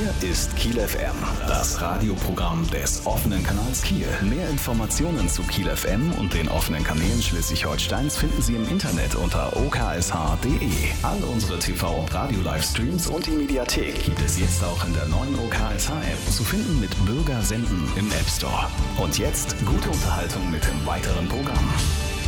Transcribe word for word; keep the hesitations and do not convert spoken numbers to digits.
Hier ist Kiel F M, das Radioprogramm des offenen Kanals Kiel. Mehr Informationen zu Kiel F M und den offenen Kanälen Schleswig-Holsteins finden Sie im Internet unter o k s h punkt d e. All unsere T V- und Radio-Livestreams und die Mediathek gibt es jetzt auch in der neuen O K S H-App zu finden mit Bürger senden im App Store. Und jetzt gute Unterhaltung mit dem weiteren Programm.